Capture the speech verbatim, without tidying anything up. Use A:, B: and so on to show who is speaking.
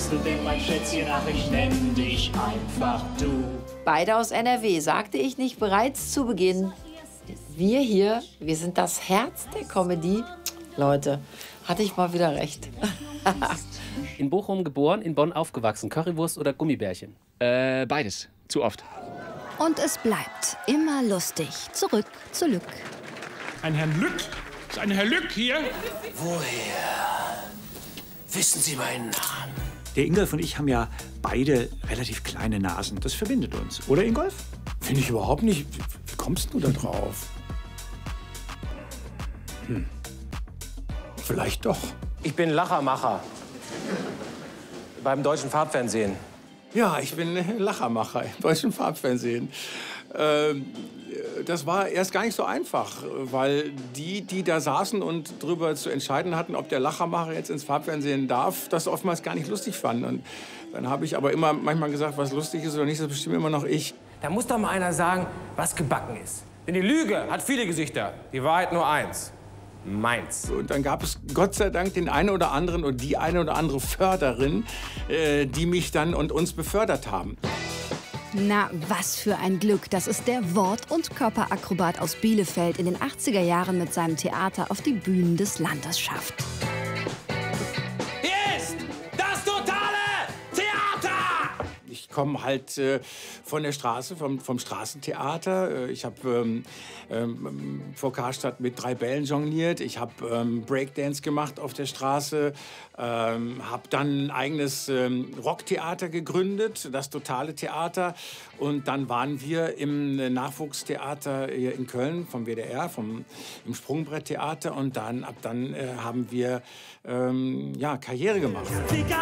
A: heißt du denn, mein Schätzchen? Ach, ich nenn dich einfach du.
B: Beide aus N R W. Sagte ich nicht bereits zu Beginn, wir hier, wir sind das Herz der Comedy? Leute, hatte ich mal wieder recht.
C: In Bochum geboren, in Bonn aufgewachsen. Currywurst oder Gummibärchen?
D: Äh, beides. Zu oft.
E: Und es bleibt immer lustig. Zurück zu Lück.
F: Ein Herrn Lück? Ist ein Herr Lück hier?
A: Woher wissen Sie meinen Namen?
G: Der Ingolf und ich haben ja beide relativ kleine Nasen. Das verbindet uns. Oder, Ingolf?
F: Finde ich überhaupt nicht. Wie, wie kommst du da drauf? Hm. Vielleicht doch.
H: Ich bin Lachermacher. Beim deutschen Farbfernsehen.
F: Ja, ich bin Lachermacher im deutschen Farbfernsehen. Ähm, das war erst gar nicht so einfach, weil die, die da saßen und darüber zu entscheiden hatten, ob der Lachermacher jetzt ins Farbfernsehen darf, das oftmals gar nicht lustig fanden. Und dann habe ich aber immer manchmal gesagt, was lustig ist oder nicht, das bestimme immer noch ich.
H: Da muss doch mal einer sagen, was gebacken ist. Denn die Lüge hat viele Gesichter, die Wahrheit nur eins. Meins.
F: Und dann gab es Gott sei Dank den einen oder anderen und die eine oder andere Förderin, äh, die mich dann und uns befördert haben.
E: Na, was für ein Glück, dass es der Wort- und Körperakrobat aus Bielefeld in den achtziger Jahren mit seinem Theater auf die Bühnen des Landes schafft.
H: Hier ist das totale Theater!
F: Ich komme halt äh, von der Straße, vom, vom Straßentheater. Ich habe ähm, ähm, vor Karstadt mit drei Bällen jongliert. Ich habe ähm, Breakdance gemacht auf der Straße. Ähm, habe dann ein eigenes ähm, Rocktheater gegründet, das totale Theater. Und dann waren wir im Nachwuchstheater hier in Köln vom W D R, vom, im Sprungbretttheater. Und dann, ab dann äh, haben wir ähm, ja, Karriere gemacht.